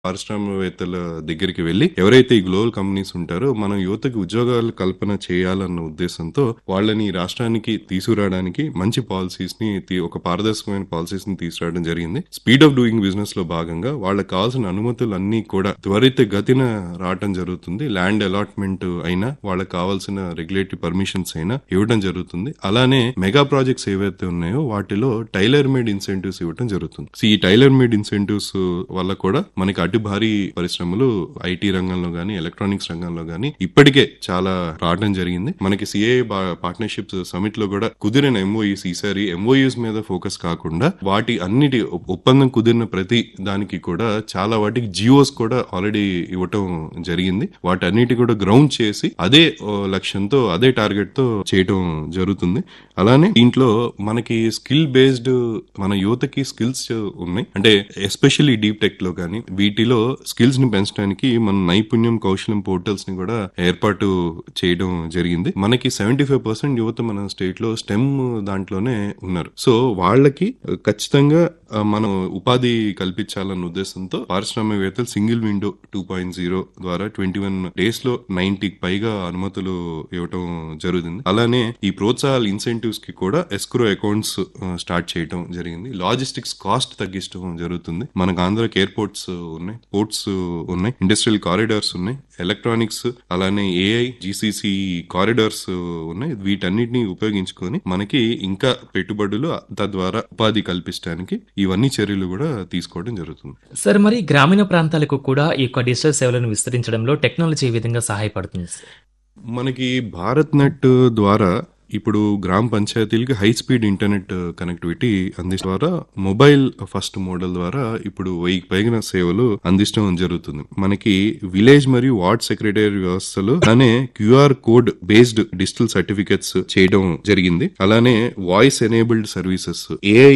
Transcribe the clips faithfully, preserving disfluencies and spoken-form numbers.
పారిశ్రామికవేత్తల దగ్గరికి వెళ్లి ఎవరైతే ఈ గ్లోబల్ కంపెనీస్ ఉంటారో మనం యువతకి ఉద్యోగాలు కల్పన చేయాలన్న ఉద్దేశంతో వాళ్ళని ఈ రాష్ట్రానికి తీసుకురావడానికి మంచి పాలసీస్ ని తీ- ఒక పారదర్శకమైన పాలసీస్ ని తీసుకురావడం జరిగింది. స్పీడ్ ఆఫ్ డూయింగ్ బిజినెస్ లో భాగంగా వాళ్ళకి కావాల్సిన అనుమతులు అన్ని కూడా త్వరిత గతిన రావటం జరుగుతుంది. ల్యాండ్ అలాట్మెంట్ అయినా వాళ్ళకి కావాల్సిన రెగ్యులేటరీ పర్మిషన్స్ అయినా ఇవ్వడం జరుగుతుంది. అలానే మెగా ప్రాజెక్ట్స్ ఏవైతే ఉన్నాయో వాటిలో టైలర్ మేడ్ ఇన్సెంటివ్స్ ఇవ్వడం జరుగుతుంది. సో ఈ టైలర్ మేడ్ ఇన్సెంటివ్స్ వల్ల కూడా మనకి అటు భారీ పరిశ్రమలు ఐటీ రంగంలో గానీ ఎలక్ట్రానిక్స్ రంగంలో గానీ ఇప్పటికే చాలా రావడం జరిగింది. మనకి సిఏ పార్ట్నర్షిప్స్ సమిట్ లో కూడా కుదిరిన ఎంఓయూస్ ఈసారి ఎంఓయూస్ మీద ఫోకస్ కాకుండా వాటి అన్నిటి ఒప్పందం కుదిరిన ప్రతి దానికి కూడా చాలా వాటికి జియోస్ కూడా ఆల్రెడీ ఇవ్వటం జరిగింది. వాటన్నిటి కూడా గ్రౌండ్ చేసి అదే ఓ, లక్ష్యంతో అదే టార్గెట్ తో చేయటం జరుగుతుంది. అలానే దీంట్లో మనకి స్కిల్ బేస్డ్ మన యువతకి స్కిల్స్ ఉన్నాయి. అంటే ఎస్పెషల్లీ డీప్ టెక్ లో కానీ వీటిలో స్కిల్స్ ని పెంచడానికి మన నైపుణ్యం కౌశలం పోర్టల్స్ ని కూడా ఏర్పాటు చేయడం జరిగింది. మనకి సెవెంటీ ఫైవ్ పర్సెంట్ యువత మన స్టేట్ లో స్టెమ్ దాంట్లోనే ఉన్నారు. సో వాళ్ళకి ఖచ్చితంగా ఆ, మనం ఉపాధి కల్పించాలన్న ఉద్దేశంతో పారిశ్రామికవేత్తలు single window two point zero ద్వారా ట్వంటీ వన్ డేస్ లో నైన్టీకి పైగా అనుమతులు ఇవ్వటం జరుగుతుంది. అలానే ఈ ప్రోత్సాహాల ఇన్సెంటివ్స్ కి కూడా ఎస్క్రో అకౌంట్స్ స్టార్ట్ చేయడం జరిగింది. లాజిస్టిక్స్ కాస్ట్ తగ్గించడం జరుగుతుంది. మనకు ఆంధ్రాకి ఎయిర్పోర్ట్స్ ఉన్నాయి, పోర్ట్స్ ఉన్నాయి, ఇండస్ట్రియల్ కారిడార్స్ ఉన్నాయి, ఎలక్ట్రానిక్స్ అలానే ఏఐ జీసీసీ కారిడార్స్ ఉన్నాయి. వీటన్నిటిని ఉపయోగించుకొని మనకి ఇంకా పెట్టుబడులు తద్వారా ఉపాధి కల్పించడానికి ఇవన్నీ చర్యలు కూడా తీసుకోవడం జరుగుతుంది. సార్, మరి గ్రామీణ ప్రాంతాలకు కూడా ఈ యొక్క డిజిటల్ సేవలను విస్తరించడంలో టెక్నాలజీ ఏ విధంగా సహాయపడుతుంది సార్? మనకి భారత్ నెట్ ద్వారా ఇప్పుడు గ్రామ పంచాయతీలకి హై స్పీడ్ ఇంటర్నెట్ కనెక్టివిటీ అందించడం ద్వారా మొబైల్ ఫస్ట్ మోడల్ ద్వారా ఇప్పుడు వెయ్యి పైన సేవలు అందించడం జరుగుతుంది. మనకి విలేజ్ మరియు వార్డ్ సెక్రటరీ వ్యవస్థలు అలానే QR code based digital certificates చేయడం జరిగింది. అలానే వాయిస్ ఎనేబుల్డ్ సర్వీసెస్ ఏఐ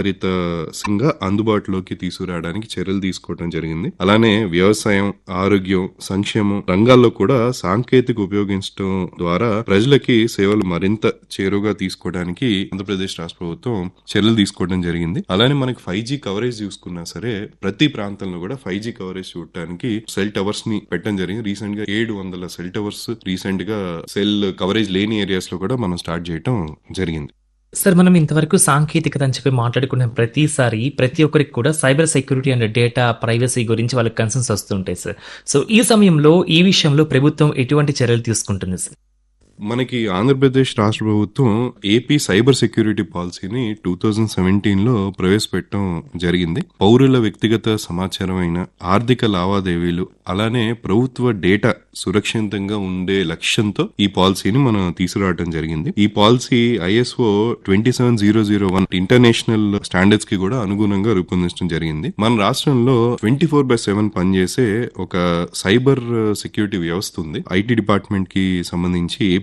ఆధారితంగా అందుబాటులోకి తీసుకురావడానికి చర్యలు తీసుకోవడం జరిగింది. అలానే వ్యవసాయం, ఆరోగ్యం, సంక్షేమం రంగాల్లో కూడా సాంకేతిక ఉపయోగించడం ద్వారా ప్రజలకి సేవలు మరింత చేరుగా తీసుకోవడానికి ఆంధ్రప్రదేశ్ రాష్ట్ర ప్రభుత్వం చర్యలు తీసుకోవడం జరిగింది. అలానే మనకి ఫైవ్ జీ కవరేజ్ చూసుకున్నా సరే ప్రతి ప్రాంతంలో కూడా ఫైవ్ జీ కవరేజ్ చూడటానికి సెల్ టవర్స్ ని పెట్టడం జరిగింది. రీసెంట్ గా ఏడు వందల సెల్ టవర్స్ రీసెంట్ గా సెల్ కవరేజ్ లేని ఏరియాస్ లో కూడా మనం స్టార్ట్ చేయడం జరిగింది. సార్, మనం ఇంతవరకు సాంకేతికత అని చెప్పి మాట్లాడుకున్న ప్రతిసారి ప్రతి ఒక్కరికి కూడా cyber security and data privacy గురించి వాళ్ళకి కన్సర్న్స్ వస్తుంటాయి సార్. సో ఈ సమయంలో ఈ విషయంలో ప్రభుత్వం ఎటువంటి చర్యలు తీసుకుంటుంది సార్? మనకి ఆంధ్రప్రదేశ్ రాష్ట్ర ప్రభుత్వం ఏపీ సైబర్ సెక్యూరిటీ పాలసీని టూ థౌజండ్ సెవెంటీన్ లో ప్రవేశపెట్టడం జరిగింది. పౌరుల వ్యక్తిగత సమాచారం అయిన ఆర్థిక లావాదేవీలు అలానే ప్రభుత్వ డేటా సురక్షితంగా ఉండే లక్ష్యంతో ఈ పాలసీని మనం తీసుకురావడం జరిగింది. ఈ policy ISO twenty seven zero zero one international standards కి కూడా అనుగుణంగా రూపొందించడం జరిగింది. మన రాష్ట్రంలో ట్వంటీ ఫోర్ బై సెవెన్ పనిచేసే ఒక సైబర్ సెక్యూరిటీ వ్యవస్థ ఉంది. ఐటీ డిపార్ట్మెంట్ కి సంబంధించి AP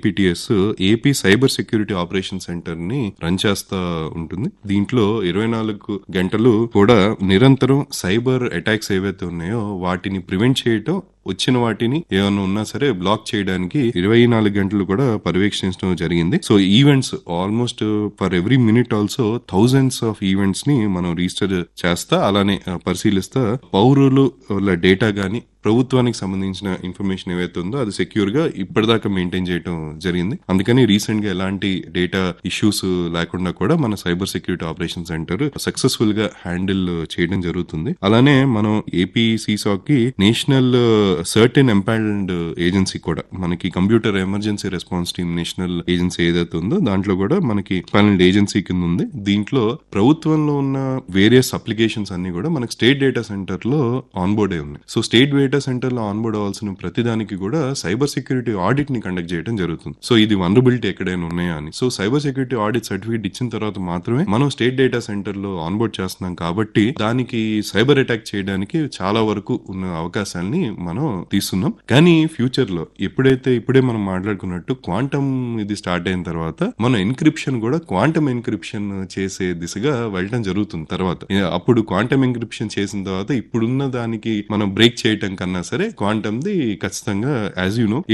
AP cyber security operation centre ని రన్ చేస్తా ఉంటుంది. దీంట్లో ఇరవై నాలుగు గంటలు కూడా నిరంతరం సైబర్ అటాక్స్ ఏవైతే ఉన్నాయో వాటిని ప్రివెంట్ చేయటం, వచ్చిన వాటిని ఏమైనా ఉన్నా సరే బ్లాక్ చేయడానికి ఇరవై నాలుగు గంటలు కూడా పర్యవేక్షించడం జరిగింది. So events almost for every minute also thousands of events ని మనం రిజిస్టర్ చేస్తా అలానే పరిశీలిస్తా పౌరులు డేటా గానీ ప్రభుత్వానికి సంబంధించిన ఇన్ఫర్మేషన్ ఏవైతే ఉందో అది సెక్యూర్ గా ఇప్పటిదాకా మెయింటైన్ చేయడం జరిగింది. అందుకని రీసెంట్ గా ఎలాంటి డేటా ఇష్యూస్ లేకుండా కూడా మన cyber security operation centre successful గా హ్యాండిల్ చేయడం జరుగుతుంది. అలానే మనం ఏపీ సీసాక్ కి నేషనల్ సర్టెన్ ఎంపానల్డ్ ఏజెన్సీ కూడా మనకి computer emergency response team national agency ఏదైతే ఉందో దాంట్లో కూడా మనకి ఎంపానల్డ్ ఏజెన్సీ కింద ఉంది. దీంట్లో ప్రభుత్వంలో ఉన్న వేరియస్ అప్లికేషన్స్ అన్ని కూడా మనకి స్టేట్ డేటా సెంటర్ లో ఆన్బోర్డ్ అయి ఉన్నాయి. సో స్టేట్ డేటా సెంటర్ లో ఆన్బోర్డ్ అవ్వాల్సిన ప్రతిదానికి కూడా సైబర్ సెక్యూరిటీ ఆడిట్ ని కండక్ట్ చేయడం జరుగుతుంది. సో ఇది వనరబిలిటీ ఎక్కడైనా ఉన్నాయా అని. So cyber security audit certificate ఇచ్చిన తర్వాత మాత్రమే మనం స్టేట్ డేటా సెంటర్ లో ఆన్బోర్డ్ చేస్తున్నాం. కాబట్టి దానికి సైబర్ అటాక్ చేయడానికి చాలా వరకు ఉన్న అవకాశాలని మనం తీస్తున్నాం. కానీ ఫ్యూచర్ లో ఎప్పుడైతే ఇప్పుడే మనం మాట్లాడుకున్నట్టు క్వాంటమ్ ఇది స్టార్ట్ అయిన తర్వాత మనం ఎన్క్రిప్షన్ కూడా క్వాంటమ్ ఎన్క్రిప్షన్ చేసే దిశగా వెళ్ళడం జరుగుతుంది. తర్వాత అప్పుడు క్వాంటమ్ ఎన్క్రిప్షన్ చేసిన తర్వాత ఇప్పుడున్న దానికి మనం బ్రేక్ చేయటం కన్నా సరే క్వాంటమ్ ది ఖచ్చితంగా యాజ్ యూ నో